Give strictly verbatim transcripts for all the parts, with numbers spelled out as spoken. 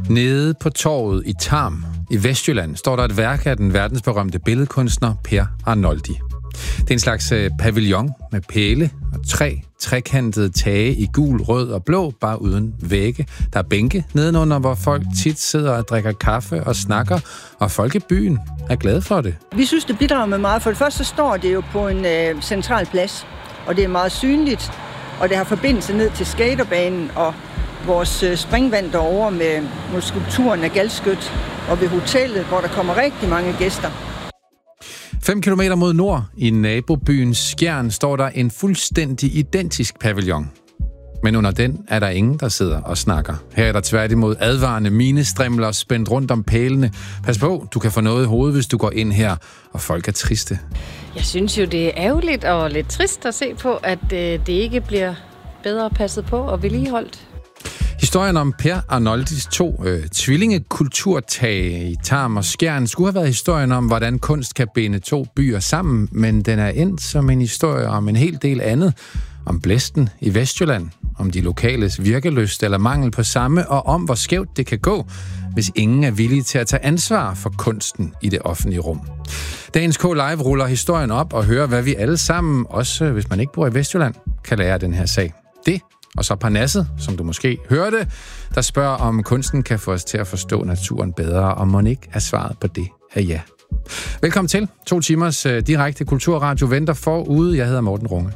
Nede på torvet i Tarm i Vestjylland står der et værk af den verdensberømte billedkunstner Per Arnoldi. Det er en slags pavillon med pæle og tre trekantede tage i gul, rød og blå, bare uden vægge. Der er bænke nedenunder, hvor folk tit sidder og drikker kaffe og snakker, og folk i byen er glade for det. Vi synes, det bidrager med meget. For det første så står det jo på en øh, central plads, og det er meget synligt, og det har forbindelse ned til skaterbanen og vores øh, springvand derovre med, med skulpturen af Galskyt, og ved hotellet, hvor der kommer rigtig mange gæster. Fem kilometer mod nord i nabobyen Skjern står der en fuldstændig identisk pavillon. Men under den er der ingen, der sidder og snakker. Her er der tværtimod advarende minestrimler spændt rundt om pælene. Pas på, du kan få noget i hovedet, hvis du går ind her, og folk er triste. Jeg synes jo, det er ærgerligt og lidt trist at se på, at øh, det ikke bliver bedre passet på og vedligeholdt. Historien om Per Arnoldis to øh, tvillingekulturtage i Tarm og Skjern skulle have været historien om, hvordan kunst kan binde to byer sammen, men den er endt som en historie om en hel del andet. Om blæsten i Vestjylland, om de lokales virkelyst eller mangel på samme, og om hvor skævt det kan gå, hvis ingen er villige til at tage ansvar for kunsten i det offentlige rum. Dagens K-Live ruller historien op og hører, hvad vi alle sammen, også hvis man ikke bor i Vestjylland, kan lære af den her sag. Det og så Parnasset, som du måske hørte, der spørger, om kunsten kan få os til at forstå naturen bedre, og mon ikke er svaret på det her ja. Velkommen til. To timers uh, direkte kulturradio venter forude. Jeg hedder Morten Runge.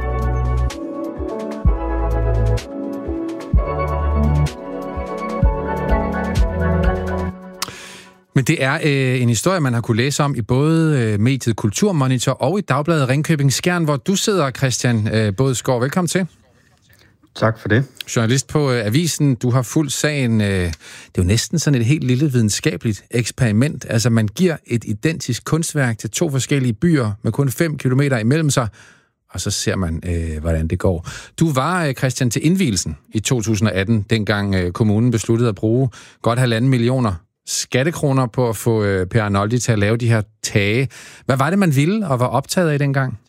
Men det er øh, en historie, man har kunne læse om i både øh, mediet Kulturmonitor og i Dagbladet Ringkøbing Skjern, hvor du sidder, Christian øh, Bådsgaard. Velkommen til. Tak for det. Journalist på øh, Avisen, du har fulgt sagen. Øh, det er jo næsten sådan et helt lille videnskabeligt eksperiment. Altså, man giver et identisk kunstværk til to forskellige byer med kun fem kilometer imellem sig, og så ser man, øh, hvordan det går. Du var, øh, Christian, til indvielsen i to tusind atten, dengang øh, kommunen besluttede at bruge godt halvanden millioner skattekroner på at få øh, Per Arnoldi til at lave de her tage. Hvad var det, man ville og var optaget af dengang?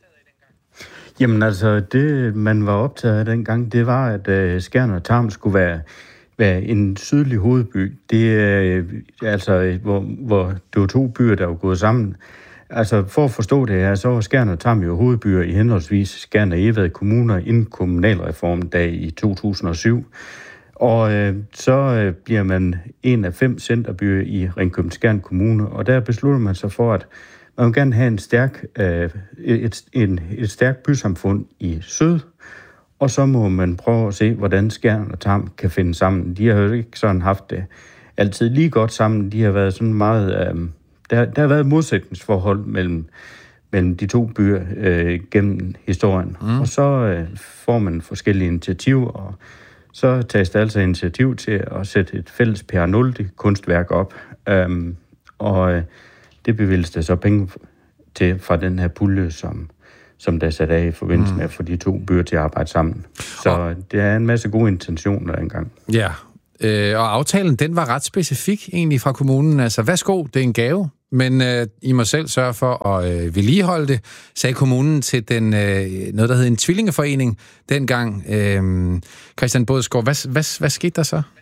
Jamen altså, det man var optaget af dengang, det var, at øh, Skjern og Tarm skulle være, være en sydlig hovedby. Det øh, altså, hvor, hvor det var to byer, der var gået sammen. Altså, for at forstå det her, så var Skjern og Tarm jo hovedbyer i henholdsvis Skjern og Egvad kommuner inden kommunalreformdag i to tusind og syv. Og øh, så øh, bliver man en af fem centerbyer i Ringkøbing Skjern Kommune, og der beslutter man sig for, at man vil gerne have en stærk, øh, et, en, et stærkt bysamfund i syd, og så må man prøve at se, hvordan Skjern og Tarm kan finde sammen. De har jo ikke sådan haft det altid lige godt sammen. De har været sådan meget... Øh, der, der har været modsætningsforhold mellem, mellem de to byer øh, gennem historien. Mm. Og så øh, får man forskellige initiativer, og så tages der altså initiativ til at sætte et fælles Per Arnoldi-kunstværk op. Øhm, og øh, det bevilges der så penge til fra den her pulje, som, som der er sat af i forbindelse med at få de to byer til at arbejde sammen. Så og, det er en masse gode intentioner engang. Ja, øh, og aftalen, den var ret specifik egentlig fra kommunen. Altså, værsgo, det er en gave, men øh, I må selv sørge for at øh, vedligeholde det, sagde kommunen til den, øh, noget, der hed en tvillingeforening dengang. Øh, Christian Bådsgaard, hvad, hvad, hvad skete der så?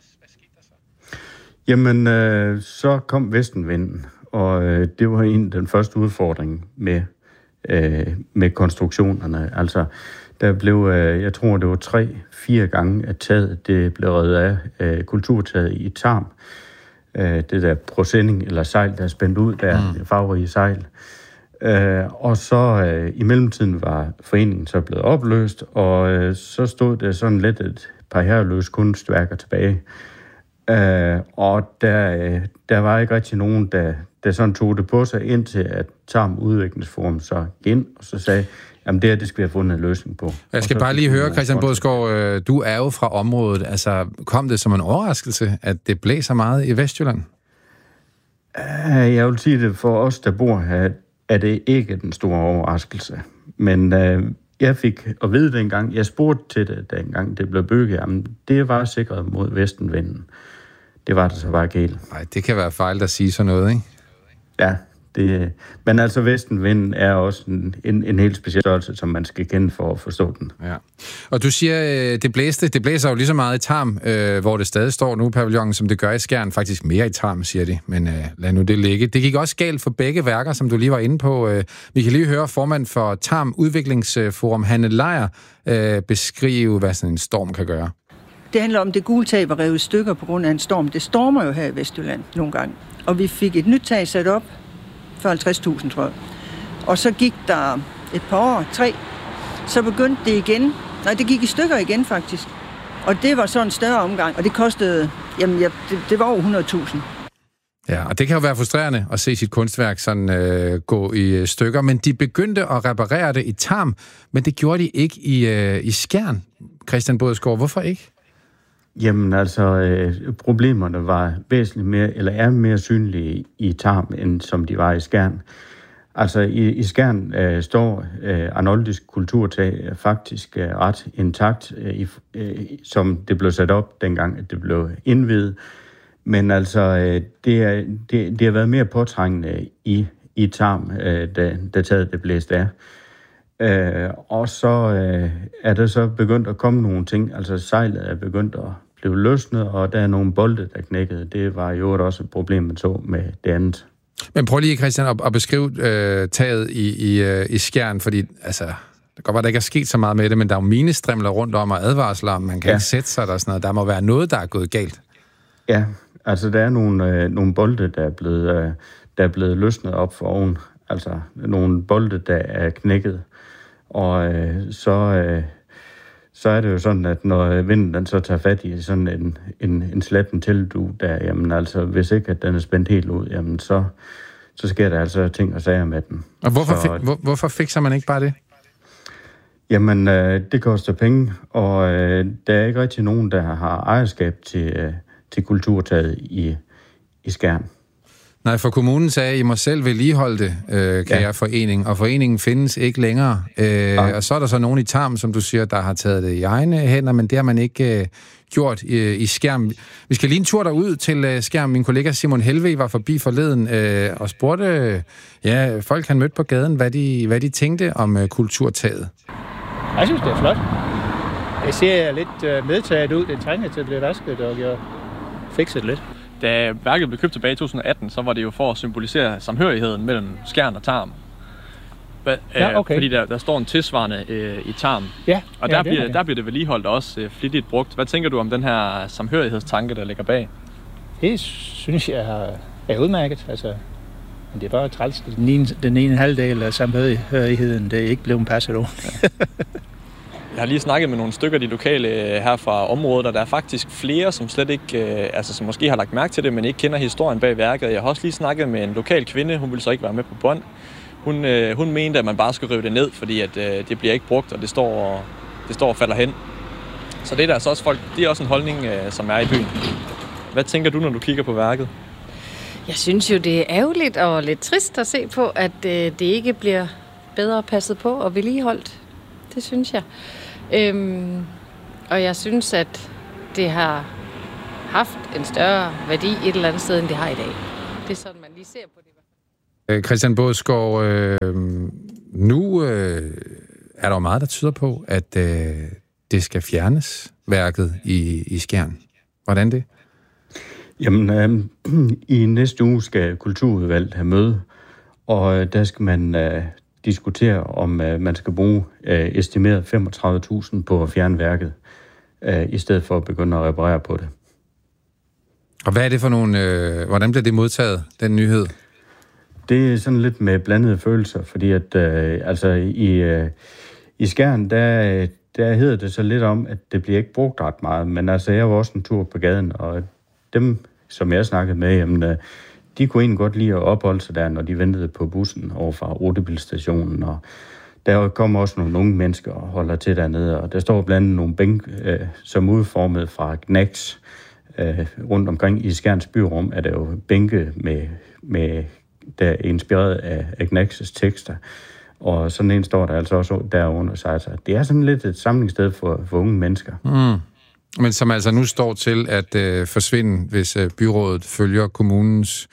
Jamen, øh, så kom vestenvinden, og øh, det var en den første udfordring med, øh, med konstruktionerne. Altså, der blev, øh, jeg tror, det var tre, fire gange, at taget, det blev reddet af øh, kulturtaget i Tarm. Øh, det der procending eller sejl, der er spændt ud, der mm. farverige sejl. Øh, og så øh, i mellemtiden var foreningen så blevet opløst, og øh, så stod der sådan lidt et par herreløse kunstværker tilbage. Øh, og der, øh, der var ikke rigtig nogen, der, der sådan tog det på sig, indtil at Tarm Udviklingsforum så ind, og så sagde, jamen det her, det skal vi have fundet en løsning på. Jeg skal bare lige høre, Christian Bådsgaard, du er jo fra området. Altså, kom det som en overraskelse, at det blæser meget i Vestjylland? Jeg vil sige det, for os, der bor her, er det ikke den store overraskelse. Men øh, jeg fik at vide dengang, jeg spurgte til det dengang, det blev bygget, jamen det var sikret mod vestenvinden. Det var det så bare galt. Nej, det kan være fejl at sige sådan noget, ikke? Ja, Det, men altså vestenvinden er også en, en, en helt speciel størrelse, som man skal kende for at forstå den. Ja. Og du siger, det blæste. Det blæser jo lige så meget i Tarm, øh, hvor det stadig står nu, pavillonen, som det gør i Skjern. Faktisk mere i Tarm, siger de. Men øh, lad nu det ligge. Det gik også galt for begge værker, som du lige var inde på. Øh, vi kan lige høre formand for Tarm Udviklingsforum, Hanne Lejer, øh, beskrive, hvad sådan en storm kan gøre. Det handler om, at det gule tag var revet i stykker på grund af en storm. Det stormer jo her i Vestjylland nogle gange. Og vi fik et nyt tag sat op for halvtreds tusind, tror jeg. Og så gik der et par år, tre, så begyndte det igen. Nej, det gik i stykker igen faktisk. Og det var så en større omgang, og det kostede, jamen, ja, det, det var over hundrede tusind. Ja, og det kan jo være frustrerende at se sit kunstværk sådan øh, gå i stykker, men de begyndte at reparere det i Tarm, men det gjorde de ikke i, øh, i Skjern. Christian Bådsgaard, hvorfor ikke? Jamen altså, øh, problemerne var væsentligt mere, eller er mere synlige i Tarm, end som de var i Skjern. Altså i, i Skjern øh, står øh, Arnoldis kulturtag faktisk øh, ret intakt, øh, i, øh, som det blev sat op dengang, at det blev indviet. Men altså, øh, det, er, det, det har været mere påtrængende i, i Tarm, øh, da, da taget det blæste af. Øh, og så øh, er der så begyndt at komme nogle ting, altså sejlet er begyndt at blive løsnet, og der er nogle bolde, der knækkede. Det var jo også et problem, man så med det andet. Men prøv lige, Christian, at, at beskrive øh, taget i, i, øh, i Skjern, fordi altså, det kan godt være, der ikke er sket så meget med det, men der er jo minestrimler rundt om og advarsler, om man kan ja. ikke sætte sig der og sådan noget. Der må være noget, der er gået galt. Ja, altså der er nogle, øh, nogle bolde, der er, blevet, øh, der er blevet løsnet op for oven. Altså nogle bolde, der er knækket. Og øh, så, øh, så er det jo sådan, at når vinden den så tager fat i sådan en, en, en slatten tildu, der, jamen altså, hvis ikke at den er spændt helt ud, jamen så, så sker der altså ting og sager med den. Og hvorfor, så, fik, hvor, hvorfor fikser man ikke bare det? Jamen, øh, det koster penge, og øh, der er ikke rigtig nogen, der har ejerskab til, øh, til kulturtaget i, i Skjern. Nej, for kommunen sagde, at I må selv vedligeholde det, øh, kan ja. jeg forening, og foreningen findes ikke længere. Øh, og så er der så nogen i Tarm, som du siger, der har taget det i egne hænder, men det har man ikke øh, gjort i, i Skjern. Vi skal lige en tur derud til øh, Skjern. Min kollega Simon Helve var forbi forleden øh, og spurgte øh, ja, folk, han mødte på gaden, hvad de, hvad de tænkte om øh, kulturtaget. Jeg synes, det er flot. Jeg ser lidt øh, medtaget ud. Den trænger til at blive vasket og jeg fikset lidt. Da værket blev købt tilbage i to tusind atten, så var det jo for at symbolisere samhørigheden mellem Skjern og Tarm. Ja, okay. Fordi der, der står en tilsvarende øh, i Tarm. Ja, og ja, der, det bliver, der bliver det vedligeholdt også øh, flittigt brugt. Hvad tænker du om den her samhørighedstanke, der ligger bag? Det synes jeg er udmærket. Altså, men det er bare træls. Den ene, den ene halvdel af samhørigheden, det er ikke blevet passet over. Jeg har lige snakket med nogle stykker af de lokale her fra området, og der er faktisk flere, som slet ikke, altså som måske har lagt mærke til det, men ikke kender historien bag værket. Jeg har også lige snakket med en lokal kvinde, hun ville så ikke være med på bånd. Hun, hun mente, at man bare skal rive det ned, fordi at, det bliver ikke brugt, og det står, det står og falder hen. Så det er der altså også folk, det er også en holdning, som er i byen. Hvad tænker du, når du kigger på værket? Jeg synes jo, det er ærgerligt og lidt trist at se på, at det ikke bliver bedre passet på og vedligeholdt. Det synes jeg. Øhm, og jeg synes, at det har haft en større værdi et eller andet sted, end det har i dag. Det er sådan, man lige ser på det. Christian Bådsgaard, øh, nu øh, er der jo meget, der tyder på, at øh, det skal fjernes, værket i, i Skjern. Hvordan det? Jamen, øh, i næste uge skal Kulturudvalget have møde, og der skal man øh, diskutere, om øh, man skal bruge øh, estimeret femogtredive tusind på at fjerne værket, øh, i stedet for at begynde at reparere på det. Og hvad er det for nogle... Øh, hvordan bliver det modtaget, den nyhed? Det er sådan lidt med blandede følelser, fordi at øh, altså i, øh, i Skjern, der, der hedder det så lidt om, at det bliver ikke brugt ret meget, men altså jeg var også en tur på gaden, og dem, som jeg snakkede med, jamen, øh, de kunne egentlig godt lide at opholde sig der, når de ventede på bussen over fra Rutebilstationen, og der kommer også nogle unge mennesker og holder til dernede, og der står blandt andet nogle bænk, øh, som udformet fra Gnax. Øh, rundt omkring i Skjerns byrum er der jo bænke med, med der er inspireret af, af Gnax's tekster, og sådan en står der altså også derunder sig. Så det er sådan lidt et samlingssted for, for unge mennesker. Mm. Men som altså nu står til at øh, forsvinde, hvis øh, byrådet følger kommunens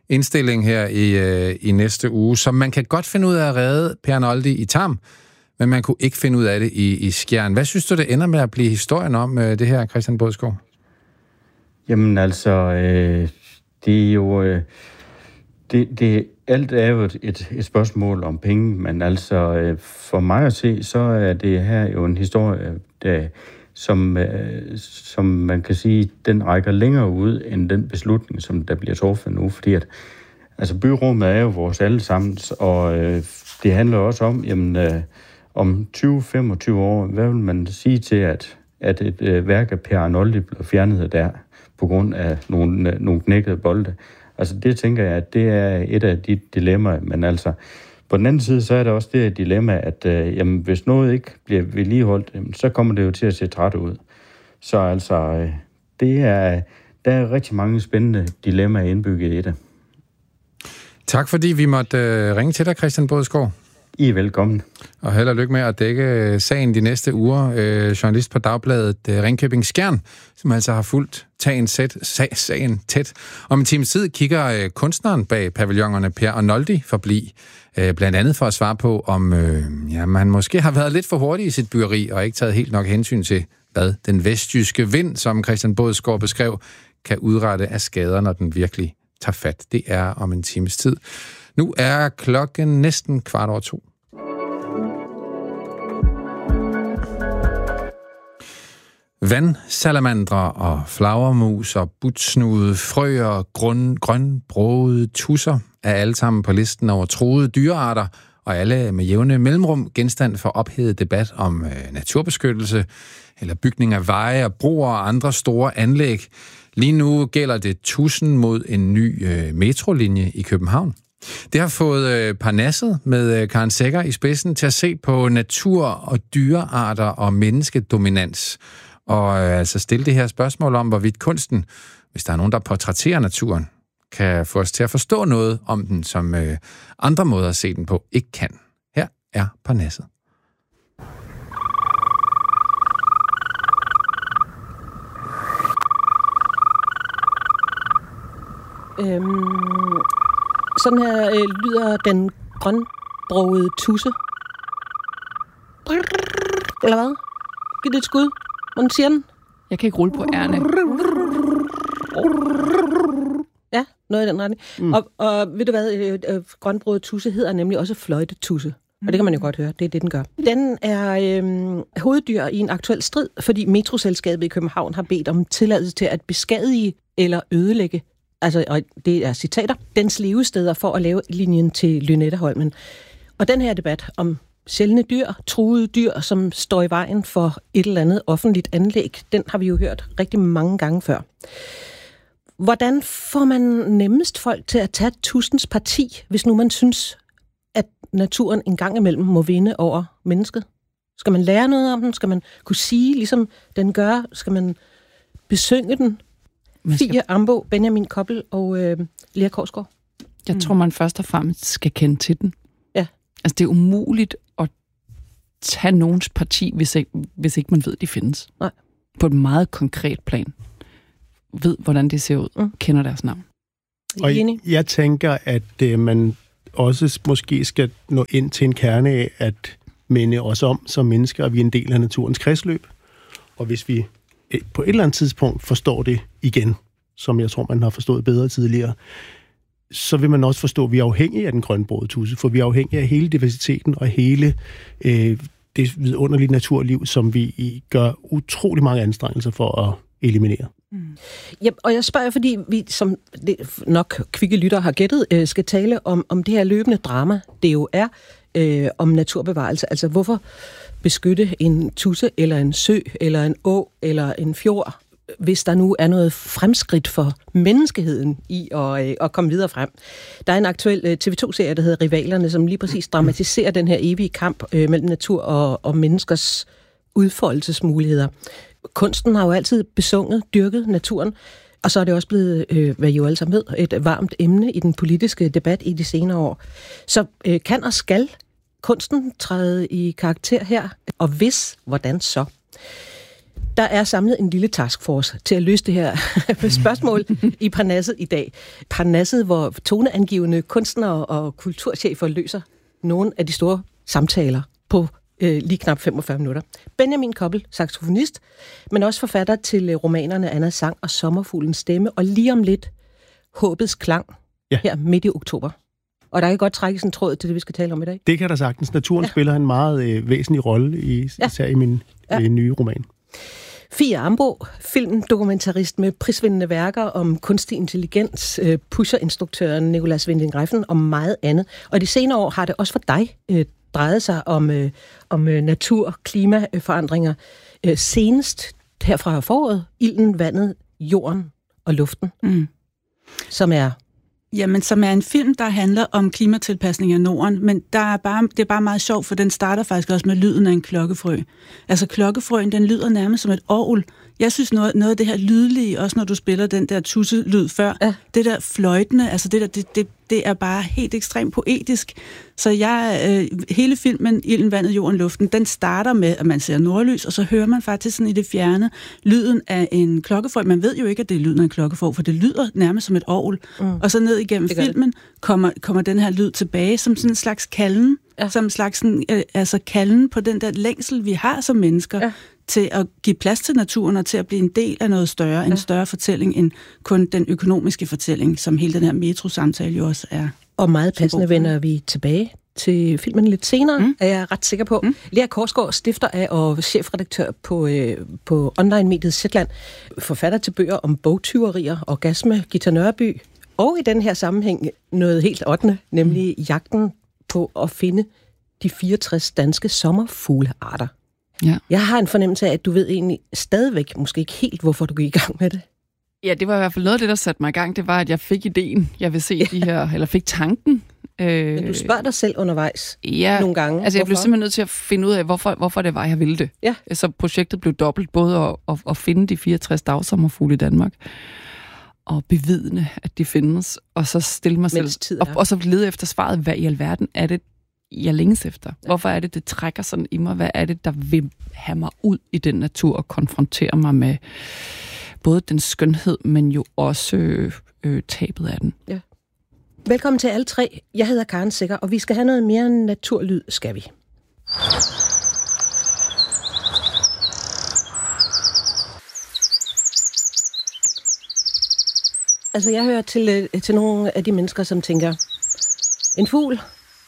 indstilling her i, øh, i næste uge. Så man kan godt finde ud af at redde Per Arnoldi i Tarm, men man kunne ikke finde ud af det i, i Skjern. Hvad synes du, det ender med at blive historien om øh, det her, Christian Bådsgaard? Jamen altså, øh, det er jo... Øh, det, det, alt er jo et, et spørgsmål om penge, men altså øh, for mig at se, så er det her jo en historie, der, som, øh, som man kan sige, den rækker længere ud end den beslutning, som der bliver truffet nu, fordi at altså, byrummet er jo vores allesammens, og øh, det handler også om, jamen, øh, om tyve til femogtyve år, hvad vil man sige til, at, at et øh, værk af Per Arnoldi blev fjernet der, på grund af nogle, øh, nogle knækkede bolde. Altså det tænker jeg, at det er et af de dilemmaer, men altså på den anden side, så er der også det dilemma, at øh, jamen, hvis noget ikke bliver vedligeholdt, jamen, så kommer det jo til at se træt ud. Så altså, øh, det er, der er rigtig mange spændende dilemmaer indbygget i det. Tak fordi vi måtte øh, ringe til dig, Christian Bådsgaard. I er velkommen. Og held og lykke med at dække sagen de næste uger. Øh, journalist på Dagbladet øh, Ringkøbing Skjern, som altså har fulgt sagen, sæt, sag, sagen tæt. Om en times tid kigger øh, kunstneren bag pavillonerne Per Arnoldi forbi. Øh, blandt andet for at svare på, om øh, ja, man måske har været lidt for hurtig i sit byggeri og ikke taget helt nok hensyn til, hvad den vestjyske vind, som Christian Bådsgaard beskrev, kan udrette af skader, når den virkelig tager fat. Det er om en times tid. Nu er klokken næsten kvart over to. Vandsalamandre og flagermus og butsnude, frøer, grøn, grønbrogede tusser er alle sammen på listen over truede dyrearter, og alle med jævne mellemrum genstand for ophedet debat om øh, naturbeskyttelse eller bygning af veje og broer og andre store anlæg. Lige nu gælder det tusind mod en ny øh, metrolinje i København. Det har fået øh, Parnasset med øh, Karen Sækker i spidsen til at se på natur og dyrearter og menneskedominans. Og øh, altså stille det her spørgsmål om, hvorvidt kunsten, hvis der er nogen, der portrætterer naturen, kan få os til at forstå noget om den, som øh, andre måder at se den på ikke kan. Her er Parnasset. Øhm, sådan her øh, lyder den grønbrogede tusse. Eller hvad? Giv det et skud. Hvordan siger den? Jeg kan ikke rulle på ærne. Ja, noget i den retning. Mm. Og, og ved du hvad, øh, øh, grønbrogede tusse hedder nemlig også fløjtetusse. Mm. Og det kan man jo godt høre, det er det, den gør. Den er øh, hoveddyr i en aktuel strid, fordi Metroselskabet i København har bedt om tilladelse til at beskadige eller ødelægge, altså, og det er citater, dens levesteder for at lave linjen til Lynetteholmen. Og den her debat om sjældne dyr, truede dyr, som står i vejen for et eller andet offentligt anlæg, den har vi jo hørt rigtig mange gange før. Hvordan får man nemmest folk til at tage tudsens parti, hvis nu man synes, at naturen en gang imellem må vinde over mennesket? Skal man lære noget om den? Skal man kunne sige, ligesom den gør? Skal man besynge den? Skal... Fie Ambo, Benjamin Koppel og øh, Lea Korsgaard. Jeg mm. tror, man først og fremmest skal kende til den. Ja. Altså, det er umuligt at tage nogens parti, hvis ikke, hvis ikke man ved, de findes. Nej. På et meget konkret plan. Ved, hvordan det ser ud. Mm. Kender deres navn. Og jeg tænker, at øh, man også måske skal nå ind til en kerne af at minde os om som mennesker, at vi er en del af naturens kredsløb. Og hvis vi på et eller andet tidspunkt forstår det igen, som jeg tror, man har forstået bedre tidligere, så vil man også forstå, at vi er afhængige af den grønbrogede tudse, for vi er afhængige af hele diversiteten og hele øh, det vidunderlige naturliv, som vi gør utrolig mange anstrengelser for at eliminere. Mm. Ja, og jeg spørger, fordi vi, som det nok kvikke lytter har gættet, øh, skal tale om, om det her løbende drama, det jo er øh, om naturbevarelse. Altså, hvorfor beskytte en tudse, eller en sø, eller en å, eller en fjord, hvis der nu er noget fremskridt for menneskeheden i at, øh, at komme videre frem. Der er en aktuel øh, T V to-serie, der hedder Rivalerne, som lige præcis dramatiserer den her evige kamp øh, mellem natur og, og menneskers udfoldelsesmuligheder. Kunsten har jo altid besunget, dyrket naturen, og så er det også blevet, øh, hvad I jo alle sammen ved, et varmt emne i den politiske debat i de senere år. Så øh, kan og skal kunsten træde i karakter her, og hvis, hvordan så? Der er samlet en lille taskforce til at løse det her spørgsmål i Parnasset i dag. Parnasset, hvor toneangivende kunstnere og kulturchefer løser nogle af de store samtaler på øh, lige knap femogfyrre minutter. Benjamin Koppel, saxofonist, men også forfatter til romanerne Annas sang og Sommerfuglens stemme, og lige om lidt Håbets klang, ja. Her midt i oktober. Og der kan godt trækkes en tråd til det, vi skal tale om i dag. Det kan der sagtens. Naturen ja. spiller en meget øh, væsentlig rolle, i, ja. især i min ja. øh, nye roman. Fie Ambo, filmdokumentarist med prisvindende værker om kunstig intelligens, øh, pusherinstruktøren Nicolas Winding Refn og meget andet. Og de senere år har det også for dig øh, drejet sig om, øh, om øh, natur, klimaforandringer. Øh, senest her fra foråret, ilden, vandet, jorden og luften, mm. som er... Jamen, som er en film, der handler om klimatilpasning af Norden, men der er bare, det er bare meget sjovt, for den starter faktisk også med lyden af en klokkefrø. Altså, klokkefrøen, den lyder nærmest som et orgel. Jeg synes, noget, noget af det her lydlige, også når du spiller den der tusselyd før, ja. det der fløjtende, altså det der, det, det, det er bare helt ekstremt poetisk. Så jeg, øh, hele filmen, Ilden, vandet, jorden, luften, den starter med, at man ser nordlys, og så hører man faktisk sådan i det fjerne lyden af en klokkefrø. Man ved jo ikke, at det er lyden af en klokkefrø, for det lyder nærmest som et orgel. Mm. Og så ned igennem filmen kommer, kommer den her lyd tilbage som sådan en slags kalden, ja. som en slags sådan, øh, altså kalden på den der længsel, vi har som mennesker, ja. til at give plads til naturen og til at blive en del af noget større, ja. en større fortælling end kun den økonomiske fortælling, som hele den her metrosamtale jo også er. Og meget passende vender vi tilbage til filmen lidt senere, mm. er jeg ret sikker på. Mm. Lea Korsgaard, stifter af og chefredaktør på, øh, på online-mediet Zetland, forfatter til bøger om bogtyverier, orgasme, Githa Nørby, og i den her sammenhæng noget helt ottende, nemlig mm. jagten på at finde de fireogtres danske sommerfuglearter. Ja. Jeg har en fornemmelse af, at du ved egentlig stadigvæk, måske ikke helt, hvorfor du gik i gang med det. Ja, det var i hvert fald noget af det, der satte mig i gang. Det var, at jeg fik ideen. Jeg vil se ja. de her, eller fik tanken. Men du spørger dig selv undervejs ja, nogle gange. Altså, jeg blev simpelthen nødt til at finde ud af, hvorfor, hvorfor det var, jeg ville det. Ja. Så projektet blev dobbelt, både at, at, at finde de fireogtres dagsommerfugle i Danmark, og bevidne, at de findes, og så stille mig selv op, og så lede efter svaret, hvad i alverden er det, jeg længes efter. Hvorfor er det, det trækker sådan i mig? Hvad er det, der vil have mig ud i den natur og konfrontere mig med både den skønhed, men jo også øh, øh, tabet af den? Ja. Velkommen til alle tre. Jeg hedder Karen Secher, og vi skal have noget mere naturlyd, skal vi. Altså, jeg hører til, til nogle af de mennesker, som tænker, en fugl,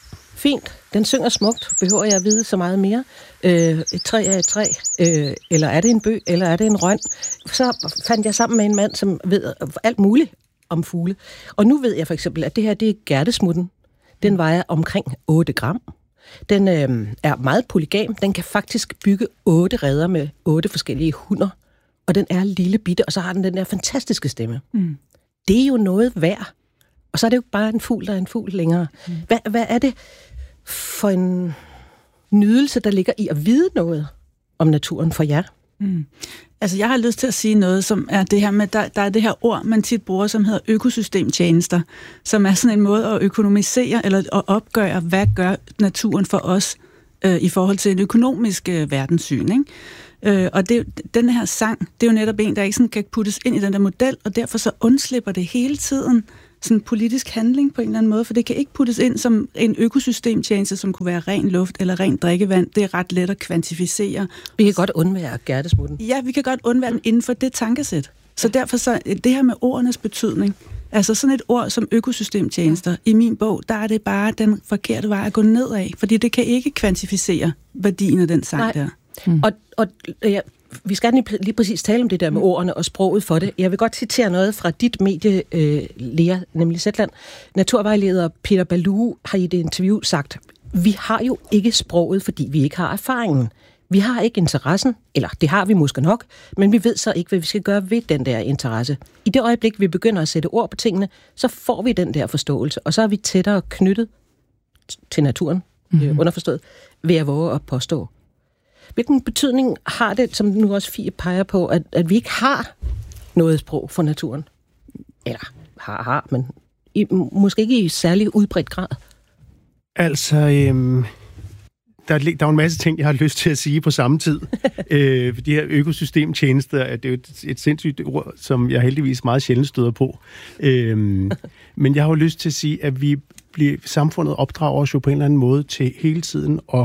fint, den synger smukt, behøver jeg at vide så meget mere. Øh, et træ er et træ, øh, eller er det en bøg, eller er det en røn? Så fandt jeg sammen med en mand, som ved alt muligt om fugle. Og nu ved jeg for eksempel, at det her, det er gærtesmutten. Den vejer omkring otte gram. Den øh, er meget polygam. Den kan faktisk bygge otte reder med otte forskellige hunder. Og den er lille bitte, og så har den den der fantastiske stemme. Mm. Det er jo noget værd. Og så er det jo bare en fugl, der er en fugl længere. Mm. Hvad, hvad er det for en nydelse, der ligger i at vide noget om naturen for jer? Mm. Altså, jeg har lyst til at sige noget, som er det her med, der, der er det her ord, man tit bruger, som hedder økosystemtjenester, som er sådan en måde at økonomisere eller at opgøre, hvad gør naturen for os øh, i forhold til en økonomisk øh, verdenssyn, ikke? Øh, og det, den her sang, det er jo netop en, der ikke sådan kan puttes ind i den der model, og derfor så undslipper det hele tiden sådan politisk handling på en eller anden måde, for det kan ikke puttes ind som en økosystemtjeneste, som kunne være ren luft eller ren drikkevand. Det er ret let at kvantificere. Vi kan godt undvære gærtesmutten. Ja, vi kan godt undvære den inden for det tankesæt. Så derfor så, det her med ordenes betydning, altså sådan et ord som økosystemtjenester, i min bog, der er det bare den forkerte vej at gå nedad, fordi det kan ikke kvantificere værdien af den sang. Nej. Der. Mm. Og, og ja, vi skal lige, lige præcis tale om det der med ordene og sproget for det. Jeg vil godt citere noget fra dit medie, øh, Lea, nemlig Zetland. Naturvejleder Peter Balue har i et interview sagt, vi har jo ikke sproget, fordi vi ikke har erfaringen. Vi har ikke interessen, eller det har vi måske nok, men vi ved så ikke, hvad vi skal gøre ved den der interesse. I det øjeblik, vi begynder at sætte ord på tingene, så får vi den der forståelse, og så er vi tættere knyttet til naturen, mm-hmm. øh, underforstået, ved at våge at påstå. Hvilken betydning har det, som nu også Fie peger på, at, at vi ikke har noget sprog for naturen? Eller har, har, men i, måske ikke i særlig udbredt grad. Altså, øhm, der, der er jo en masse ting, jeg har lyst til at sige på samme tid. øh, de her økosystemtjenester, det er jo et, et sindssygt ord, som jeg heldigvis meget sjældent støder på. Øh, men jeg har jo lyst til at sige, at vi bliver, samfundet opdrager os jo på en eller anden måde til hele tiden at,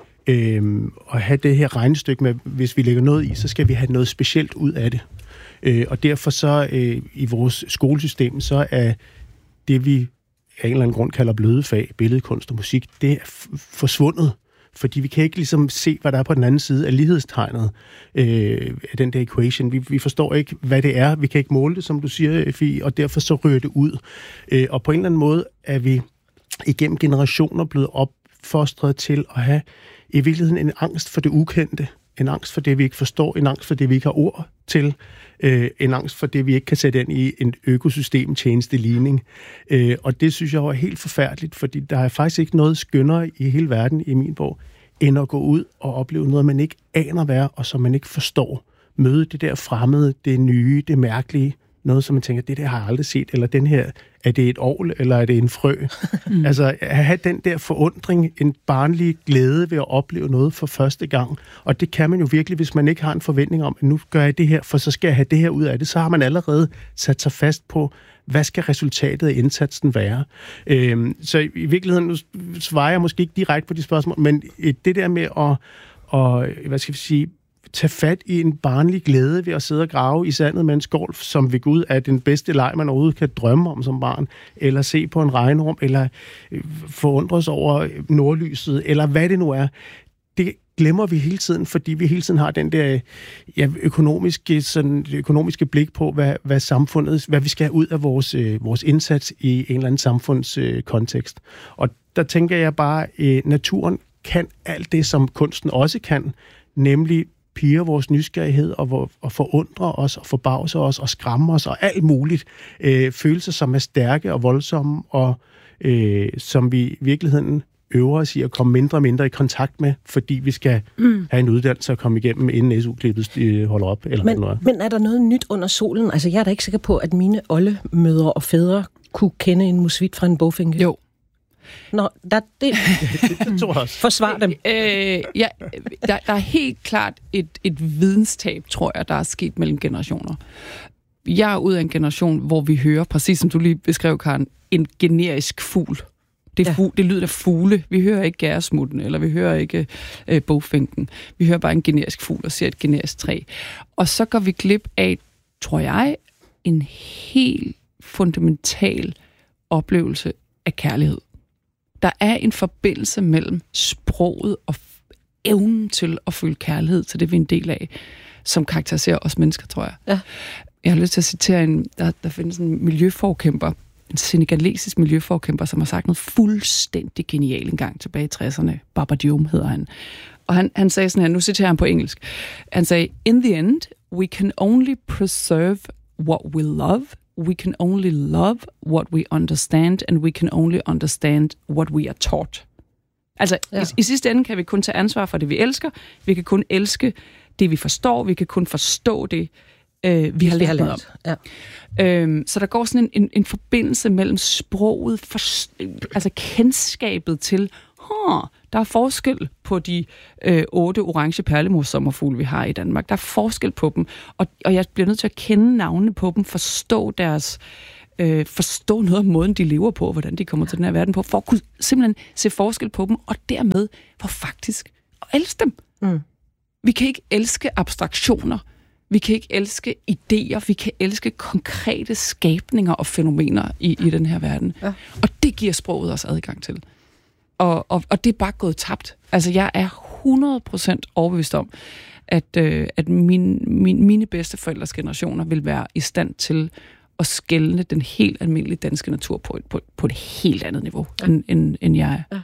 øh, at have det her regnestykke med, hvis vi lægger noget i, så skal vi have noget specielt ud af det. Øh, og derfor så øh, i vores skolesystem, så er det, vi af en eller anden grund kalder bløde fag, billedkunst og musik, det er f- forsvundet. Fordi vi kan ikke ligesom se, hvad der er på den anden side af lighedstegnet øh, af den der equation. Vi, vi forstår ikke, hvad det er. Vi kan ikke måle det, som du siger, Fie, og derfor så rører det ud. Øh, og på en eller anden måde er vi igennem generationer blevet opfostret til at have i virkeligheden en angst for det ukendte. En angst for det, vi ikke forstår. En angst for det, vi ikke har ord til. Øh, en angst for det, vi ikke kan sætte ind i en økosystemtjenesteligning. Øh, og det synes jeg var helt forfærdeligt, fordi der er faktisk ikke noget skønnere i hele verden, i min bog, end at gå ud og opleve noget, man ikke aner hvad, og som man ikke forstår. Møde det der fremmede, det nye, det mærkelige. Noget, som man tænker, det der har jeg aldrig set, eller den her, er det et orgel, eller er det en frø? Mm. Altså, at have den der forundring, en barnlig glæde ved at opleve noget for første gang. Og det kan man jo virkelig, hvis man ikke har en forventning om, at nu gør jeg det her, for så skal jeg have det her ud af det. Så har man allerede sat sig fast på, hvad skal resultatet af indsatsen være? Øhm, så i, i virkeligheden, nu svarer jeg måske ikke direkte på de spørgsmål, men det der med at, og, hvad skal vi sige, tage fat i en barnlig glæde ved at sidde og grave i sandet med en skål, som ved Gud er den bedste leg, man overhovedet kan drømme om som barn, eller se på en regnrum, eller forundres over nordlyset, eller hvad det nu er. Det glemmer vi hele tiden, fordi vi hele tiden har den der ja, økonomiske, sådan, økonomiske blik på, hvad, hvad samfundet, hvad vi skal have ud af vores, øh, vores indsats i en eller anden samfundskontekst. Øh, og der tænker jeg bare, at øh, naturen kan alt det, som kunsten også kan, nemlig pirre vores nysgerrighed og, og forundre os og forbavse os og skræmme os og alt muligt. Øh, følelser, som er stærke og voldsomme og øh, som vi i virkeligheden øver os i at komme mindre og mindre i kontakt med, fordi vi skal mm. have en uddannelse og komme igennem, inden S U-klippet øh, holder op. Eller men, noget. men er der noget nyt under solen? Altså, jeg er da ikke sikker på, at mine oldemødre og fædre kunne kende en musvit fra en bogfinke. Jo. Nå, der, det, det tror jeg også. Forsvar dem. Øh, ja, der, der er helt klart et, et videnstab, tror jeg, der er sket mellem generationer. Jeg er ud af en generation, hvor vi hører, præcis som du lige beskrev, Karen, en generisk fugl. Det, er fu- det lyder af fugle. Vi hører ikke gæresmutten, eller vi hører ikke øh, bogfinken. Vi hører bare en generisk fugl og ser et generisk træ. Og så går vi glip af, tror jeg, en helt fundamental oplevelse af kærlighed. Der er en forbindelse mellem sproget og evnen til at føle kærlighed til det, vi er en del af, som karakteriserer os mennesker, tror jeg. Ja. Jeg har lyst til at citere en, der, der findes en miljøforkæmper, en senegalesisk miljøforkæmper, som har sagt noget fuldstændig genialt en gang tilbage i tresserne. Baba Diom hedder han. Og han, han sagde sådan her, nu citerer han på engelsk, han sagde, in the end, we can only preserve what we love. We can only love what we understand, and we can only understand what we are taught. Altså, ja. i, i sidste ende kan vi kun tage ansvar for det, vi elsker. Vi kan kun elske det, vi forstår. Vi kan kun forstå det, øh, vi har lært noget om. Ja. Øhm, så der går sådan en, en, en forbindelse mellem sproget, for, altså kendskabet til, huh, der er forskel på de øh, otte orange perlemorssommerfugle, vi har i Danmark. Der er forskel på dem, og, og jeg bliver nødt til at kende navnene på dem, forstå deres, øh, forstå noget om måden, de lever på, og hvordan de kommer til den her verden på, for at kunne simpelthen se forskel på dem, og dermed for faktisk at elske dem. Mm. Vi kan ikke elske abstraktioner, vi kan ikke elske idéer, vi kan elske konkrete skabninger og fænomener i, i den her verden. Ja. Og det giver sproget os adgang til. Og, og, og det er bare gået tabt. Altså, jeg er hundrede procent overbevist om, at, øh, at min, min, mine bedste forældres generationer vil være i stand til at skelne den helt almindelige danske natur på et, på, på et helt andet niveau, ja. end, end, end jeg er. Ja.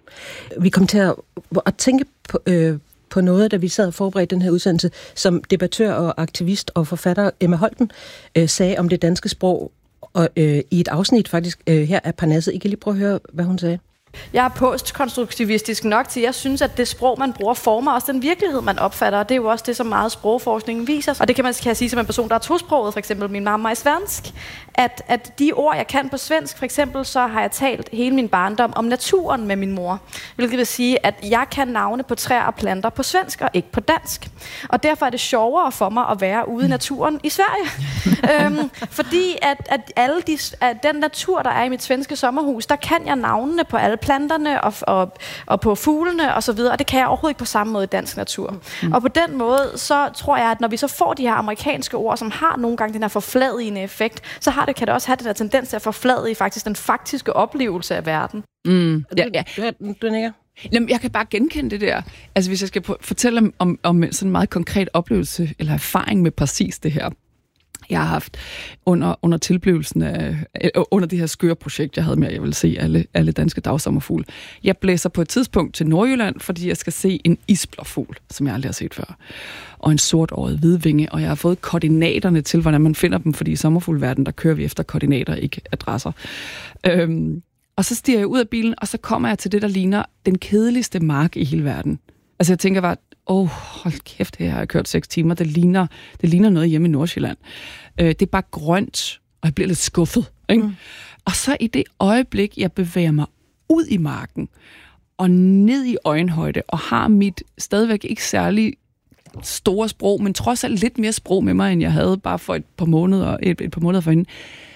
Vi kom til at, at tænke på, øh, på noget, da vi sad og forberedte den her udsendelse, som debattør og aktivist og forfatter Emma Holten øh, sagde om det danske sprog, og øh, i et afsnit faktisk øh, her af Parnasset. I kan lige prøve at høre, hvad hun sagde. Jeg er postkonstruktivistisk nok til, at jeg synes, at det sprog, man bruger, former også den virkelighed, man opfatter. Og det er jo også det, som meget sprogforskningen viser. Og det kan man kan jeg sige som en person, der er tosproget, for eksempel min mamma er svensk. At, at de ord, jeg kan på svensk, for eksempel, så har jeg talt hele min barndom om naturen med min mor. Hvilket vil sige, at jeg kan navne på træer og planter på svensk og ikke på dansk. Og derfor er det sjovere for mig at være ude i naturen i Sverige. øhm, fordi at, at alle de, at den natur, der er i mit svenske sommerhus, der kan jeg navnene på alle planterne og, og, og på fuglene og så videre, og det kan jeg overhovedet ikke på samme måde i dansk natur. Mm. Og på den måde, så tror jeg, at når vi så får de her amerikanske ord, som har nogle gange den her forfladigende effekt, så har det, kan det også have den her tendens til at forfladige faktisk den faktiske oplevelse af verden. Mm. Ja, ja. Du, du nikker? Jamen, jeg kan bare genkende det der. Altså, hvis jeg skal fortælle om, om, om sådan en meget konkret oplevelse eller erfaring med præcis det her. Jeg har haft under, under tilblivelsen af, under det her skøre projekt, jeg havde med, at jeg ville se alle, alle danske dagsommerfugle. Jeg blæser på et tidspunkt til Nordjylland, fordi jeg skal se en isblåfugl, som jeg aldrig har set før. Og en sortåret hvidvinge, og jeg har fået koordinaterne til, hvordan man finder dem, fordi i sommerfugleverdenen, der kører vi efter koordinater, ikke adresser. Øhm, og så stiger jeg ud af bilen, og så kommer jeg til det, der ligner den kedeligste mark i hele verden. Altså jeg tænker bare, åh, oh, hold kæft, her har jeg kørt seks timer. Det ligner, det ligner noget hjemme i Nordsjælland. Øh, det er bare grønt, og jeg bliver lidt skuffet. Ikke? Mm. Og så i det øjeblik, jeg bevæger mig ud i marken, og ned i øjenhøjde, og har mit stadigvæk ikke særlig store sprog, men trods alt lidt mere sprog med mig, end jeg havde bare for et par måneder, et, et par måneder forinden,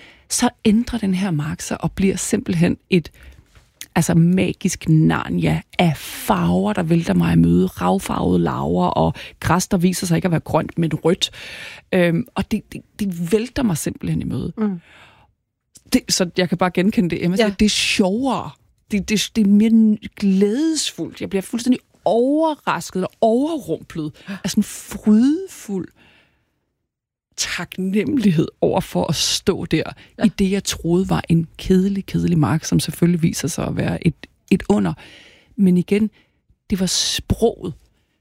så ændrer den her mark sig, og bliver simpelthen et altså magisk Narnia af farver, der vælter mig at møde, ravfarvede laver og græs, der viser sig ikke at være grønt, men rødt. Øhm, og det, det, det vælter mig simpelthen i møde. Mm. Det, så jeg kan bare genkende det, Emma siger, ja. Det er sjovere. Det, det, det er mere glædesfuldt. Jeg bliver fuldstændig overrasket og overrumplet af sådan en frydefuld taknemmelighed over for at stå der ja. I det, jeg troede var en kedelig, kedelig mark, som selvfølgelig viser sig at være et, et under. Men igen, det var sproget,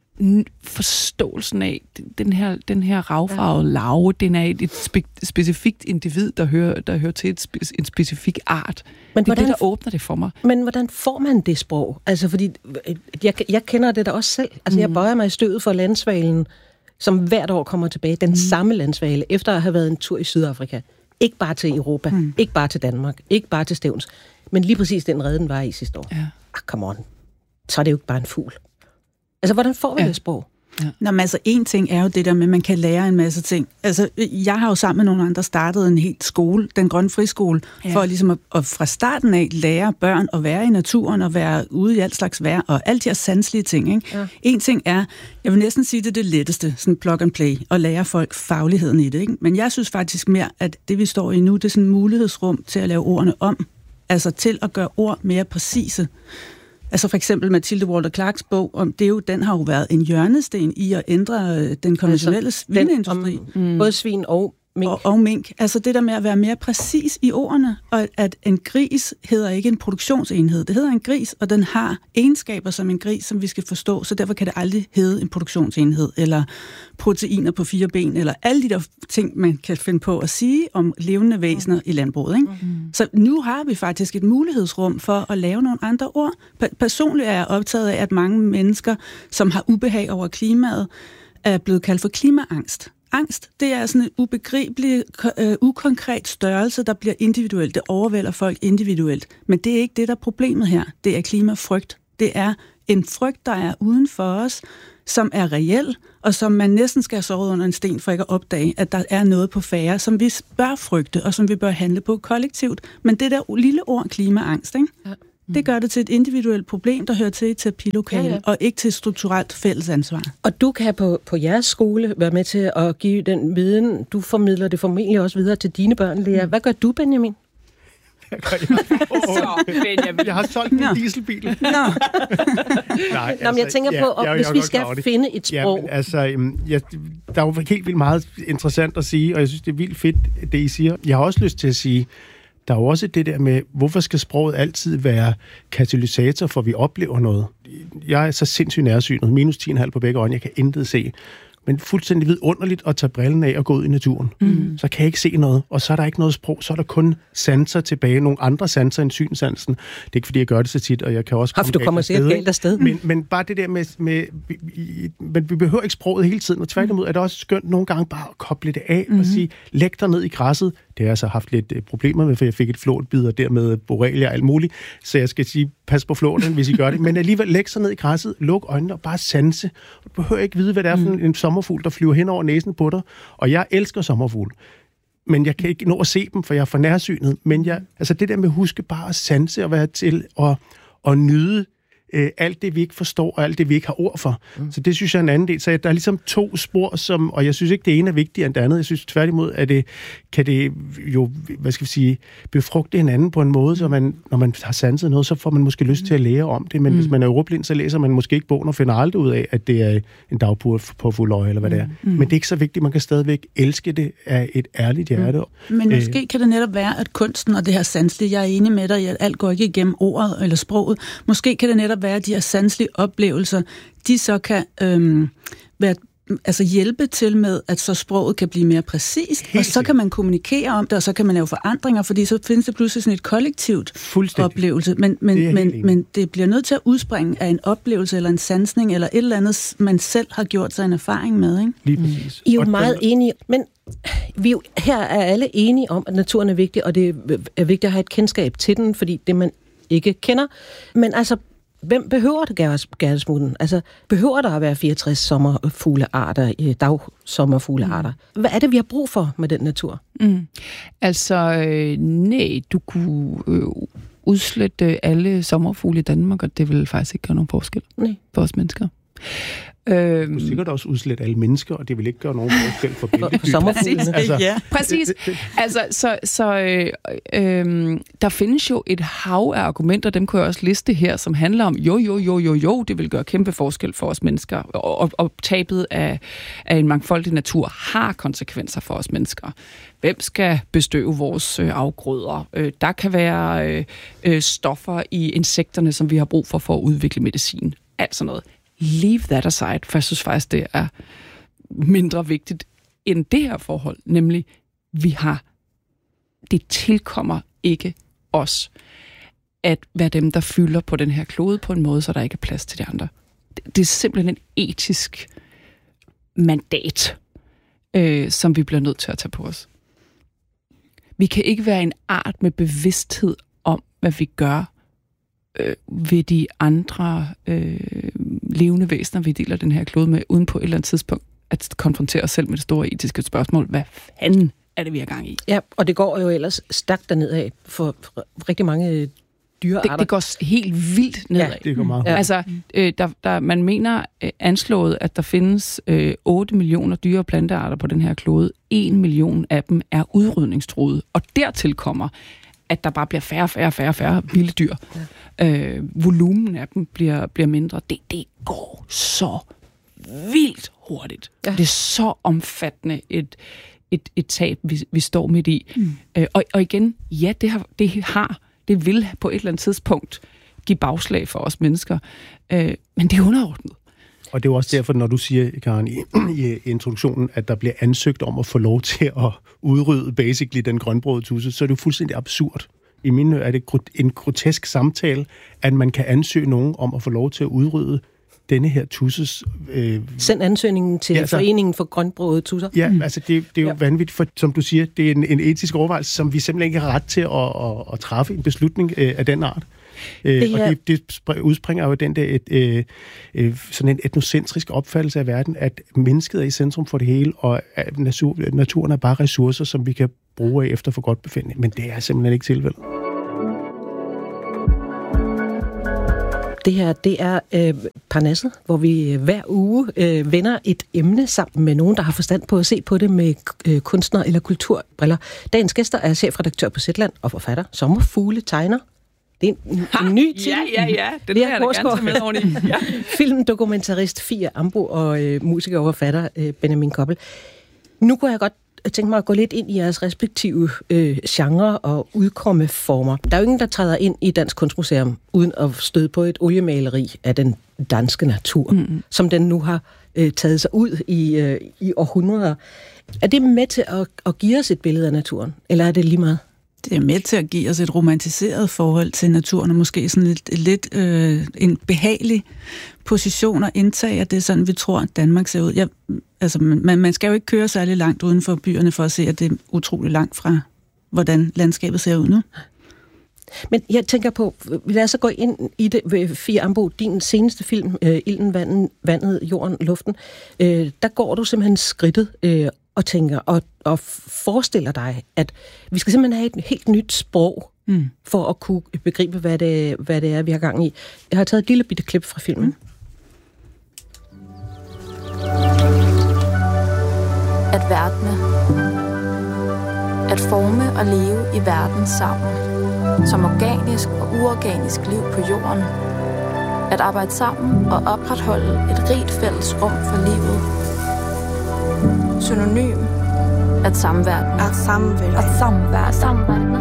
forståelsen af den her, den her ravfarvede larve, den er et, et spe- specifikt individ, der hører, der hører til et spe- en specifik art. Men det er hvordan, det, der åbner det for mig. Men hvordan får man det sprog? Altså, fordi jeg, jeg kender det da også selv. Altså, mm. jeg bøjer mig i støvet for landsvalen, som hvert år kommer tilbage, den mm. samme landsvale, efter at have været en tur i Sydafrika. Ikke bare til Europa, mm. ikke bare til Danmark, ikke bare til Stevns, men lige præcis den rede, den var i sidste år. Ja. Ah, come on. Så er det jo ikke bare en fugl. Altså, hvordan får vi ja. Det sprog? Ja. Nå, men altså, en ting er jo det der med, at man kan lære en masse ting. Altså, jeg har jo sammen med nogle andre startet en helt skole, den grønne friskole, ja. For ligesom at, at fra starten af lære børn at være i naturen og være ude i alt slags vejr og alle de her sanselige ting. Ikke? Ja. En ting er, jeg vil næsten sige, det er det letteste, sådan plug and play, og lære folk fagligheden i det. Ikke? Men jeg synes faktisk mere, at det vi står i nu, det er sådan en mulighedsrum til at lave ordene om. Altså til at gøre ord mere præcise. Altså for eksempel Mathilde Walter Clarks bog, om det er jo, den har jo været en hjørnesten i at ændre den konventionelle altså, svineindustri. Mm. Både svin og mink. Og, og mink. Altså det der med at være mere præcis i ordene, og at en gris hedder ikke en produktionsenhed. Det hedder en gris, og den har egenskaber som en gris, som vi skal forstå, så derfor kan det aldrig hedde en produktionsenhed, eller proteiner på fire ben, eller alle de der ting, man kan finde på at sige om levende væsener mm. i landbruget. Ikke? Mm. Så nu har vi faktisk et mulighedsrum for at lave nogle andre ord. Personligt er jeg optaget af, at mange mennesker, som har ubehag over klimaet, er blevet kaldt for klimaangst. Angst, det er sådan en ubegribelig, øh, ukonkret størrelse, der bliver individuelt. Det overvælder folk individuelt. Men det er ikke det, der er problemet her. Det er klimafrygt. Det er en frygt, der er uden for os, som er reel, og som man næsten skal have sovet under en sten for ikke at opdage, at der er noget på færre, som vi bør frygte, og som vi bør handle på kollektivt. Men det der lille ord, klimaangst, ikke? Ja. Det gør det til et individuelt problem, der hører til i terapilokale, ja, ja. Og ikke til strukturelt fælles ansvar. Og du kan på, på jeres skole være med til at give den viden, du formidler det formentlig også videre til dine børn, Lea. Hvad gør du, Benjamin? Hvad gør jeg? Så, Benjamin. Jeg har solgt min no. dieselbil. Nå. Nej, altså, Nå, men jeg tænker på, ja, hvis vi skal finde et sprog. Ja, altså, jeg, der er jo helt vildt meget interessant at sige, og jeg synes, det er vildt fedt, det I siger. Jeg har også lyst til at sige, der er jo også det der med, hvorfor skal sproget altid være katalysator, for vi oplever noget? Jeg er så sindssygt nærsynet, minus ti komma fem på begge øjne, jeg kan intet se. men fuldstændig vidunderligt at tage brillen af og gå ud i naturen. Mm. Så kan jeg ikke se noget, og så er der ikke noget sprog, så er der kun sanser tilbage, nogle andre sanser end synsansen. Det er ikke, fordi jeg gør det så tit, og jeg kan også komme du kommer sikkert galt afsted. Men, men bare det der med, med vi, men vi behøver ikke sproget hele tiden, og tværtimod er det også skønt nogle gange bare at koble det af mm. og sige, læg dig ned i græsset. Det har jeg så haft lidt problemer med, for jeg fik et flåtbid, og dermed borrelia og alt muligt, så jeg skal sige, pas på flåten, hvis I gør det. Men alligevel, læg sig ned i græsset, luk øjnene og bare sanse. Du behøver ikke vide, hvad det er for en, en sommerfugl, der flyver hen over næsen på dig. Og jeg elsker sommerfugle. Men jeg kan ikke nå at se dem, for jeg er for nærsynet. Men jeg, altså det der med at huske bare at sanse og være til og, og nyde øh, alt det, vi ikke forstår, og alt det, vi ikke har ord for. Mm. Så det synes jeg er en anden del. Så der er ligesom to spor, som, og jeg synes ikke, det ene er vigtigere end det andet. Jeg synes tværtimod, at det kan det jo, hvad skal vi sige, befrugte hinanden på en måde, så man, når man har sanset noget, så får man måske lyst til at lære om det. Men mm. hvis man er ordblind, så læser man måske ikke bogen og finder aldrig ud af, at det er en dagpur på fuld øje, eller hvad det er. Mm. Men det er ikke så vigtigt. Man kan stadigvæk elske det af et ærligt hjerte. Mm. Men måske øh, kan det netop være, at kunsten og det her sanselige, jeg er enig med dig, at alt går ikke igennem ordet eller sproget. Måske kan det netop være, at de her sanselige oplevelser, de så kan øhm, være, altså hjælpe til med, at så sproget kan blive mere præcist, helt og så kan man kommunikere om det, og så kan man lave forandringer, fordi så findes det pludselig sådan et kollektivt oplevelse. Men, men, men, men det bliver nødt til at udspringe af en oplevelse, eller en sansning, eller et eller andet, man selv har gjort sig en erfaring med, ikke? Lige præcis. I er jo meget enige, men vi jo, her er alle enige om, at naturen er vigtig, og det er vigtigt at have et kendskab til den, fordi det man ikke kender. Men altså, hvem behøver det, Gerhardesmutten? Altså, behøver der at være fireogtres sommerfuglearter, dagsommerfuglearter? Hvad er det, vi har brug for med den natur? Mm. Altså, øh, nej, du kunne øh, udslette alle sommerfugle i Danmark, og det vil faktisk ikke gøre nogen forskel nej. For os mennesker. Du kan sikkert også udslette alle mennesker, og det vil ikke gøre nogen forskel for bæltedyr. Præcis, altså, ja. Præcis. Altså, så, så øh, øh, der findes jo et hav af argumenter, dem kunne jeg også liste her, som handler om, jo, jo, jo, jo, jo, det vil gøre kæmpe forskel for os mennesker, og, og, og tabet af, af en mangfoldig natur har konsekvenser for os mennesker. Hvem skal bestøve vores øh, afgrøder? Øh, der kan være øh, øh, stoffer i insekterne, som vi har brug for for at udvikle medicin. Alt sådan noget. Leave that aside, for jeg synes faktisk, det er mindre vigtigt end det her forhold, nemlig, vi har, det tilkommer ikke os at være dem, der fylder på den her klode på en måde, så der ikke er plads til de andre. Det, det er simpelthen en etisk mandat, øh, som vi bliver nødt til at tage på os. Vi kan ikke være en art med bevidsthed om, hvad vi gør øh, ved de andre øh, levende væsener, vi deler den her klode med, uden på et eller andet tidspunkt at konfrontere os selv med det store etiske spørgsmål. Hvad fanden er det, vi er gang i? Ja, og det går jo ellers stærkt dernedad for rigtig mange dyrearter. Det, det går helt vildt nedad. Ja, det går meget. Ja. Altså, øh, der, der, man mener øh, anslået, at der findes øh, otte millioner dyre- og plantearter på den her klode. en million af dem er udrydningstruede. Og dertil kommer, at der bare bliver færre, færre, færre, færre vilde dyr. Ja. Øh, volumen af dem bliver, bliver mindre. Det, det går så vildt hurtigt. Ja. Det er så omfattende et, et, et tab, vi, vi står midt i. Mm. Øh, og, og igen, ja, det har, det har, det vil på et eller andet tidspunkt give bagslag for os mennesker. Øh, men det er underordnet. Og det er jo også derfor, når du siger, Karen, i, i introduktionen, at der bliver ansøgt om at få lov til at udrydde basically den grønbrogede tudse, så er det jo fuldstændig absurd. I mine øjne er det en grotesk samtale, at man kan ansøge nogen om at få lov til at udrydde denne her tudses... Øh... Send ansøgningen til ja, altså, Foreningen for Grønbrogede Tudser. Ja, mm. altså det, det er jo ja. vanvittigt, for som du siger, det er en, en etisk overvejelse, som vi simpelthen ikke har ret til at, at, at træffe en beslutning øh, af den art. Det her... Og det, det udspringer jo den der et, øh, øh, sådan en etnocentrisk opfattelse af verden, at mennesket er i centrum for det hele, og at natur, naturen er bare ressourcer, som vi kan bruge af efter for godt befindende. Men det er simpelthen ikke tilfældet. Det her, det er øh, Parnasset, hvor vi øh, hver uge øh, vender et emne sammen med nogen, der har forstand på at se på det med øh, kunstner- eller kulturbriller. Dagens gæster er chefredaktør på Zetland og forfatter, sommerfugle tegner. Det er en, en ny titel. Ja, ja, ja. Den vil jeg da gerne tage med oveni. Ja. Filmdokumentarist Fie Ambo og øh, musiker og forfatter øh, Benjamin Koppel. Nu kunne jeg godt tænke mig at gå lidt ind i jeres respektive øh, genre og udkommeformer. Der er jo ingen, der træder ind i Dansk Kunstmuseum uden at støde på et oliemaleri af den danske natur, mm. som den nu har øh, taget sig ud i, øh, i århundreder. Er det med til at, at give os et billede af naturen, eller er det lige meget? Det er med til at give os et romantiseret forhold til naturen, og måske sådan lidt, lidt øh, en behagelig position at indtage, at det er sådan, vi tror, at Danmark ser ud. Jeg, altså, man, man skal jo ikke køre særlig langt uden for byerne for at se, at det er utrolig langt fra, hvordan landskabet ser ud nu. Men jeg tænker på, lad os så gå ind i det, Fie Ambo, din seneste film, øh, Ilden, vandet, vandet, jorden, luften. Øh, der går du simpelthen skridtet øh, og tænker og, og forestiller dig, at vi skal simpelthen have et helt nyt sprog, mm. for at kunne begribe, hvad det, hvad det er, vi har gang i. Jeg har taget et lille bitte klip fra filmen. At verdne. At forme og leve i verden sammen. Som organisk og uorganisk liv på jorden. At arbejde sammen og opretholde et rigt fælles rum for livet. Synonym. At samverdne. At samverdne. At samverdne. samverdne.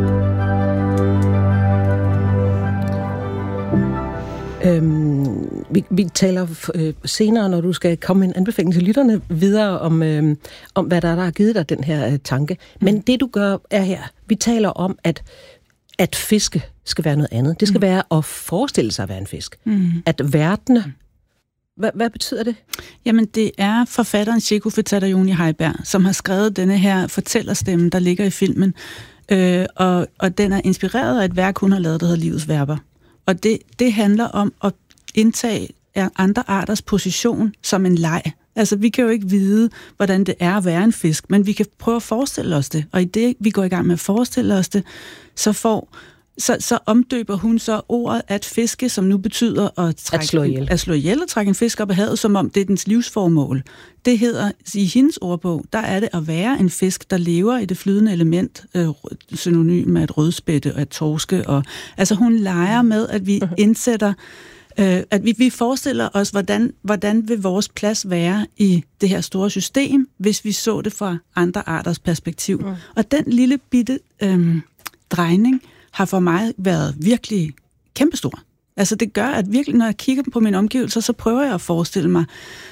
Øhm, vi, vi taler øh, senere, når du skal komme med en anbefaling til lytterne, videre om, øh, om hvad der er, der har givet dig den her øh, tanke. Men det, du gør, er her. Vi taler om, at at fiske skal være noget andet. Det skal mm. være at forestille sig at være en fisk. Mm. At verdene. Hvad, hvad betyder det? Jamen, det er forfatteren Chieko Fettatayoni Heiberg, som har skrevet denne her fortællerstemme, der ligger i filmen. Øh, og, og den er inspireret af et værk, hun har lavet, der hedder Livets Verber. Og det, det handler om at indtage andre arters position som en leg. Altså, vi kan jo ikke vide, hvordan det er at være en fisk, men vi kan prøve at forestille os det. Og i det, vi går i gang med at forestille os det, så får så, så omdøber hun så ordet at fiske, som nu betyder at, trække, at slå ihjel. At slå ihjel og trække en fisk op af havet, som om det er dens livsformål. Det hedder, i hendes ordbog, der er det at være en fisk, der lever i det flydende element, øh, synonym med et rødspætte og et torske. Og, altså, hun leger med, at vi indsætter Øh, at vi, vi forestiller os, hvordan, hvordan vil vores plads være i det her store system, hvis vi så det fra andre arters perspektiv. Mm. Og den lille bitte øh, drejning har for mig været virkelig kæmpestor. Altså det gør, at virkelig, når jeg kigger på mine omgivelser, så prøver jeg at forestille mig,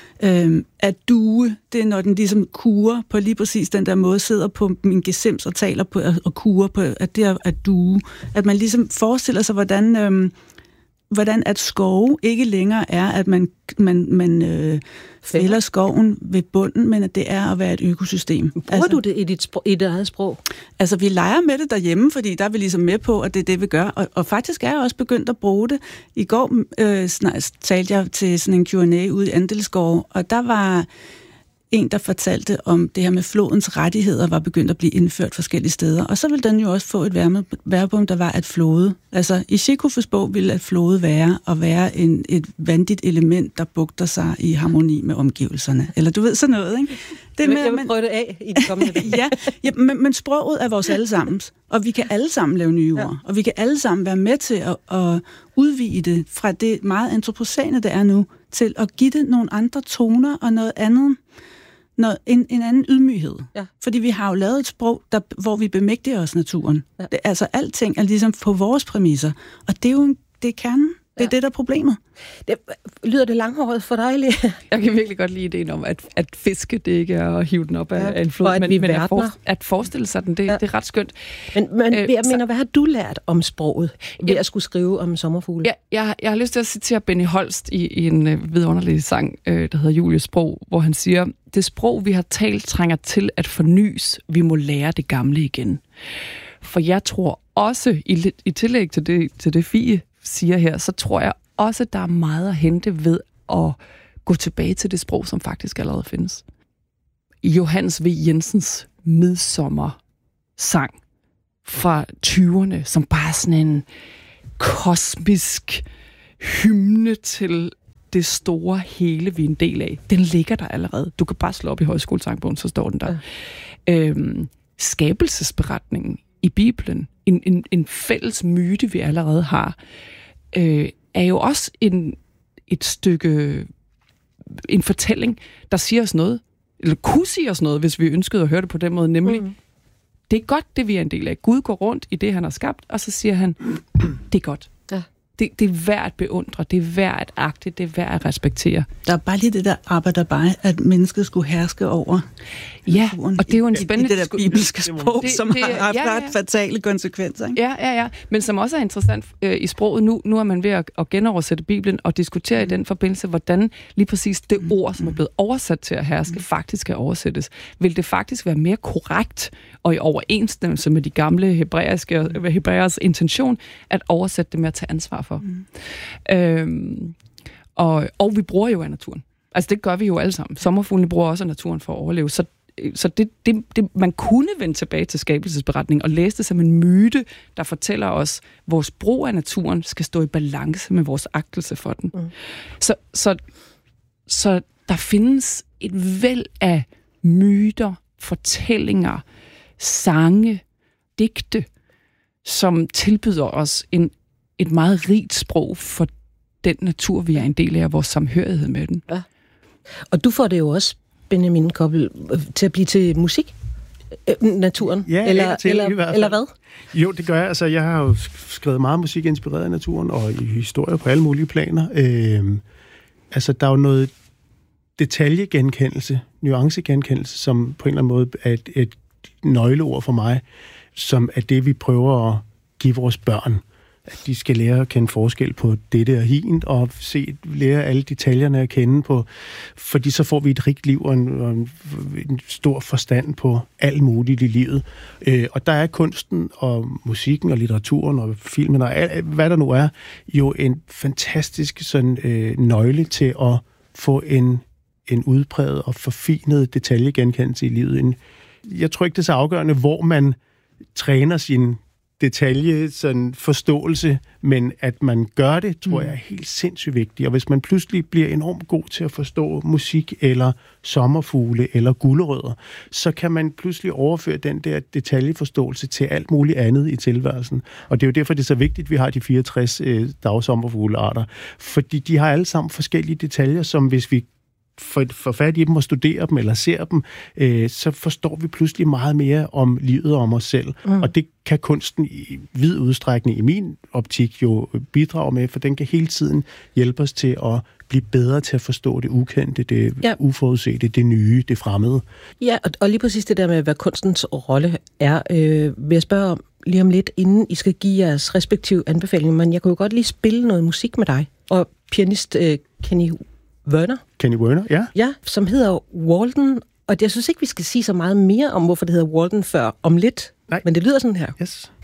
øh, at due, det er når den ligesom kurer på lige præcis den der måde, sidder på min gesims og taler på og kurer på, at det er at due. At man ligesom forestiller sig, hvordan... Øh, hvordan at skove ikke længere er, at man, man, man øh, fælder skoven ved bunden, men at det er at være et økosystem. Bruger altså, du det i dit, sprog, i dit eget sprog? Altså, vi leger med det derhjemme, fordi der er vi ligesom med på, at det er det, vi gør. Og, og faktisk er jeg også begyndt at bruge det. I går øh, snart, talte jeg til sådan en Q and A ude i Andelsgård, og der var en, der fortalte om det her med flodens rettigheder, var begyndt at blive indført forskellige steder. Og så vil den jo også få et verbum, der var at flode. Altså, i Chekhovs bog ville at flode være at være en, et vandigt element, der bugter sig i harmoni med omgivelserne. Eller du ved, sådan noget, ikke? Det med, jeg vil prøve det af i det kommende dag. ja, ja men, men sproget er vores allesammens. Og vi kan alle sammen lave nye ord. Ja. Og vi kan alle sammen være med til at, at udvide det fra det meget antropocæne, det er nu, til at give det nogle andre toner og noget andet. Noget, en, en anden ydmyghed. Ja. Fordi vi har jo lavet et sprog, der, hvor vi bemægtiger os naturen. Ja. Det, altså, alting er ligesom på vores præmisser. Og det er jo det er kernen. Det er ja. det, der er problemet. Det, lyder det langhåret for dig, Lea? Jeg kan virkelig godt lide ideen om, at, at fiske, det ikke er at hive den op af, ja. af en flod, men, men at, for, at forestille sig den, det, ja. det er ret skønt. Men, men øh, jeg mener, hvad har du lært om sproget ved ja. at skulle skrive om sommerfugle? Ja, jeg, jeg har lyst til at citere Benny Holst i, i en øh, vidunderlig sang, øh, der hedder Julies sprog, hvor han siger, det sprog, vi har talt, trænger til at fornyes. Vi må lære det gamle igen. For jeg tror også, i, i tillæg til det, til det Fie siger her, så tror jeg også, der er meget at hente ved at gå tilbage til det sprog, som faktisk allerede findes. Johannes V. Jensens midsommersang fra tyverne, som bare sådan en kosmisk hymne til det store hele, vi er en del af. Den ligger der allerede. Du kan bare slå op i højskolesangbogen, så står den der. Ja. Øhm, skabelsesberetningen i Bibelen, en, en, en fælles myte, vi allerede har, øh, er jo også en, et stykke, en fortælling, der siger os noget, eller kunne sige os noget, hvis vi ønskede at høre det på den måde, nemlig, mm. det er godt, det vi er en del af. Gud går rundt i det, han har skabt, og så siger han, det er godt. Ja. det, det er værd at beundre, det er værd at agte, det er værd at respektere. Der er bare lige det der arbejder bare, at mennesket skulle herske over ja, naturen. Og det er jo en spændende... I det der bibelske sprog, det, som det, har haft ja, ja. fatale konsekvenser. Ikke? Ja, ja, ja. Men som også er interessant øh, i sproget nu, nu er man ved at, at genoversætte Bibelen og diskutere mm. i den forbindelse, hvordan lige præcis det mm. ord, som er blevet oversat til at herske, mm. faktisk skal oversættes. Vil det faktisk være mere korrekt og i overensstemmelse med de gamle hebræiske, mm. hebræers intention, at oversætte det med at tage ansvar for? Mm. Øhm, og, og vi bruger jo af naturen. Altså det gør vi jo alle sammen. Sommerfuglene bruger også af naturen for at overleve. Så, så det, det, det, man kunne vende tilbage til skabelsesberetningen og læse det som en myte, der fortæller os, at vores brug af naturen skal stå i balance med vores agtelse for den. Mm. Så, så, så der findes et væld af myter, fortællinger, sange, digte, som tilbyder os en, et meget rigt sprog for den natur, vi er en del af, vores samhørighed med den. Ja. Og du får det jo også, Benjamin Koppel, til at blive til musik? Naturen? Ja, eller, til, eller, eller hvad? Jo, det gør jeg. Altså, jeg har jo skrevet meget musik inspireret af naturen, og i historier på alle mulige planer. Øh, altså, der er jo noget detaljegenkendelse, nuancegenkendelse, som på en eller anden måde er et, et nøgleord for mig, som er det, vi prøver at give vores børn. At de skal lære at kende forskel på dette og hint, og se, lære alle detaljerne at kende på, fordi så får vi et rigt liv og en, og en, en stor forstand på alt muligt i livet. Øh, og der er kunsten og musikken og litteraturen og filmen og alt, hvad der nu er, jo en fantastisk sådan, øh, nøgle til at få en, en udpræget og forfinet detaljegenkendelse i livet. En, jeg tror ikke, det er så afgørende, hvor man træner sin detalje, sådan forståelse, men at man gør det, tror jeg er helt sindssygt vigtigt. Og hvis man pludselig bliver enormt god til at forstå musik, eller sommerfugle, eller gulerødder, så kan man pludselig overføre den der detaljeforståelse til alt muligt andet i tilværelsen. Og det er jo derfor, det er så vigtigt, at vi har de fireogtres øh, dagsommerfuglearter. Fordi de har alle sammen forskellige detaljer, som hvis vi for, for fat i dem og studere dem eller ser dem, øh, så forstår vi pludselig meget mere om livet og om os selv. Mm. Og det kan kunsten i vid udstrækning i min optik jo bidrage med, for den kan hele tiden hjælpe os til at blive bedre til at forstå det ukendte, det ja. uforudsete, det nye, det fremmede. Ja, og, og lige præcis det der med, hvad kunstens rolle er, øh, vil jeg spørge om lige om lidt, inden I skal give jeres respektive anbefalinger, men jeg kunne jo godt lige spille noget musik med dig, og pianist øh, Kenny Werner. Kenny Werner, ja. Ja, som hedder Walden, og jeg synes ikke, vi skal sige så meget mere om, hvorfor det hedder Walden før om lidt, Nej. Men det lyder sådan her. Yes.